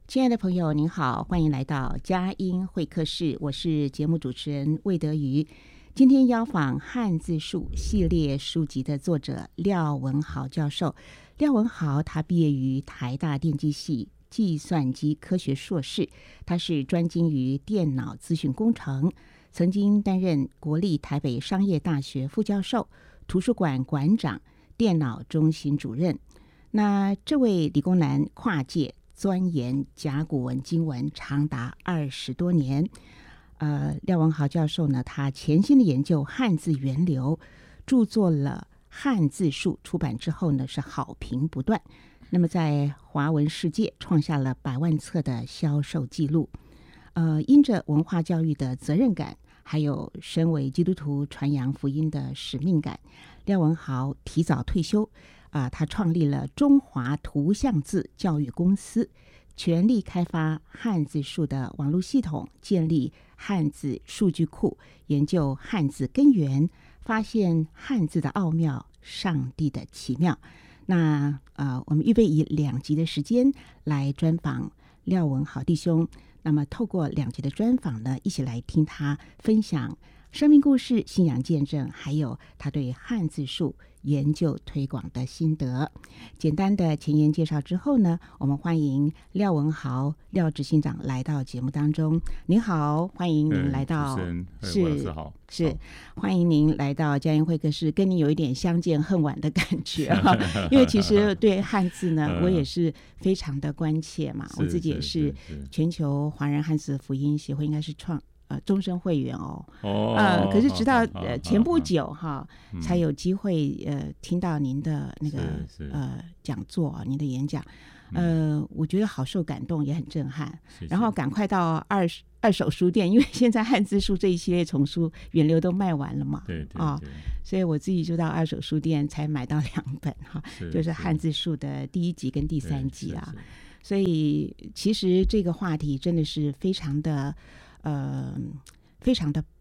亲爱的朋友您好，欢迎来到佳音会客室，我是节目主持人魏德瑜。今天邀访汉字树系列书籍的作者廖文豪教授。廖文豪他毕业于台大电机系计算机科学硕士，他是专精于电脑资讯工程，曾经担任国立台北商业大学副教授、图书馆馆长、电脑中心主任。那这位理工男跨界钻研甲骨文经文长达20多年。廖文豪教授呢，他潜心的研究汉字源流，著作了《汉字树》，出版之后呢是好评不断。那么在华文世界创下了100万册的销售记录。因着文化教育的责任感，还有身为基督徒传扬福音的使命感，廖文豪提早退休。他创立了中华图像字教育公司，全力开发汉字树的网络系统，建立汉字数据库，研究汉字根源，发现汉字的奥妙，上帝的奇妙。那我们预备以2集的时间来专访廖文豪弟兄。那么透过2集的专访呢，一起来听他分享生命故事、信仰见证，还有他对汉字树研究推广的心得。简单的前言介绍之后呢，我们欢迎廖文豪廖执行长来到节目当中。您好，欢迎您来到，是欢迎您来到佳音会客室，跟您有一点相见恨晚的感觉因为其实对汉字呢，我也是非常的关切嘛。我自己也是全球华人汉字福音协会，应该是终身会员可是直到前不久才有机会听到您的那个讲座您的演讲，我觉得好受感动，也很震撼。然后赶快到二手书店，因为现在汉字树这一系列丛书源流都卖完了嘛，所以我自己就到二手书店才买到2本就是汉字树的第1集跟第3集啦。所以其实这个话题真的是非常的